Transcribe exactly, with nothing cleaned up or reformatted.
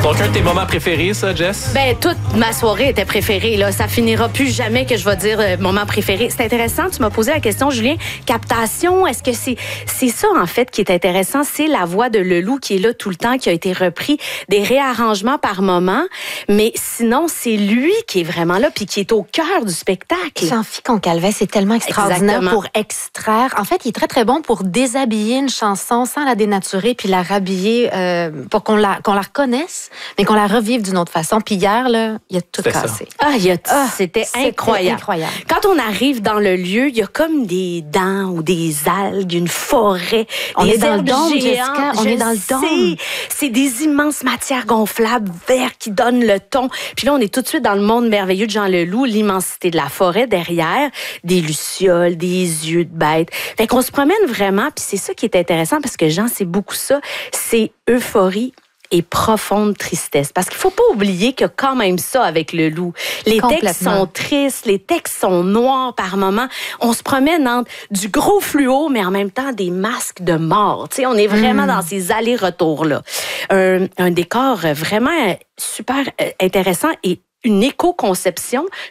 Donc, un de tes moments préférés, ça, Jess? Ben, toute ma soirée était préférée, là. Ça finira plus jamais que je vais dire euh, moment préféré. C'est intéressant, tu m'as posé la question, Julien. Captation, est-ce que c'est c'est ça, en fait, qui est intéressant? C'est la voix de Leloup qui est là tout le temps, qui a été repris, des réarrangements par moment. Mais sinon, c'est lui qui est vraiment là, puis qui est au cœur du spectacle. Jean-Philippe Concalves, c'est tellement extraordinaire. Exactement. Pour extraire. En fait, il est très, très bon pour déshabiller une chanson sans la dénaturer, puis la rhabiller euh, pour qu'on la, qu'on la reconnaisse, mais qu'on la revive d'une autre façon. Puis hier, là, il a tout C'était cassé. Ça. Ah, il a t... ah, c'était, c'était incroyable. incroyable. Quand on arrive dans le lieu, il y a comme des dents ou des algues, une forêt, on des est dans le dôme, géantes. Jessica. On Je est dans le dôme. sais. C'est des immenses matières gonflables vertes qui donnent le ton. Puis là, on est tout de suite dans le monde merveilleux de Jean Leloup, l'immensité de la forêt derrière, des lucioles, des yeux de bêtes. Fait qu'on se promène vraiment, puis c'est ça qui est intéressant parce que Jean, c'est beaucoup ça, c'est euphorie et profonde tristesse. Parce qu'il faut pas oublier qu'il y a quand même ça avec Leloup. Les textes sont tristes, les textes sont noirs par moments. On se promène entre du gros fluo, mais en même temps des masques de mort. Tu sais, on est vraiment mmh. dans ces allers-retours-là. Un, un décor vraiment super intéressant et une éco-conception.